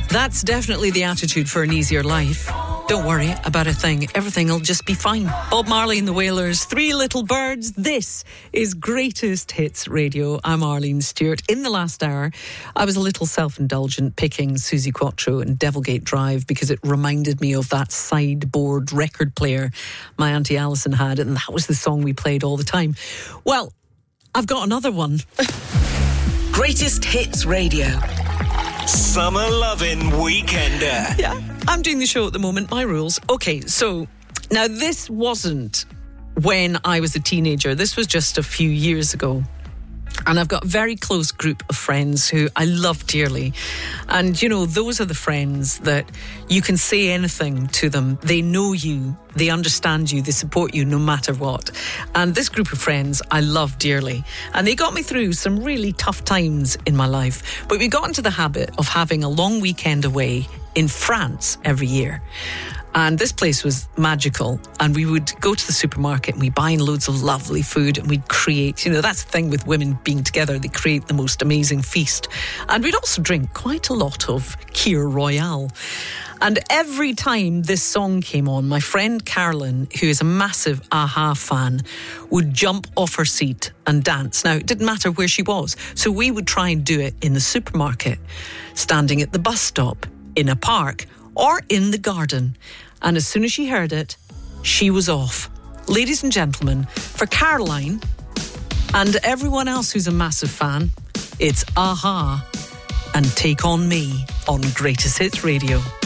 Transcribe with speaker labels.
Speaker 1: That's definitely the attitude for an easier life. Don't worry about a thing. Everything will just be fine. Bob Marley and the Wailers, Three Little Birds. This is Greatest Hits Radio. I'm Arlene Stewart. In the last hour, I was a little self-indulgent picking Suzi Quatro and Devilgate Drive because it reminded me of that sideboard record player my Auntie Alison had, and that was the song we played all the time. Well, I've got another one. Greatest Hits Radio.
Speaker 2: Summer Lovin' Weekender.
Speaker 1: Yeah, I'm doing the show at the moment. My rules. Okay, so now this wasn't when I was a teenager. This was just a few years ago. And I've got a very close group of friends who I love dearly. And, you know, those are the friends that you can say anything to them. They know you, they understand you, they support you no matter what. And this group of friends I love dearly. And they got me through some really tough times in my life. But we got into the habit of having a long weekend away in France every year. And this place was magical. And we would go to the supermarket and we'd buy loads of lovely food and we'd create, you know, that's the thing with women being together, they create the most amazing feast. And we'd also drink quite a lot of Kir Royale. And every time this song came on, my friend Carolyn, who is a massive a-ha fan, would jump off her seat and dance. Now, it didn't matter where she was. So we would try and do it in the supermarket, standing at the bus stop, in a park, or in the garden. And as soon as she heard it, she was off. Ladies and gentlemen, for Caroline and everyone else who's a massive fan, it's a-ha and Take On Me on Greatest Hits Radio.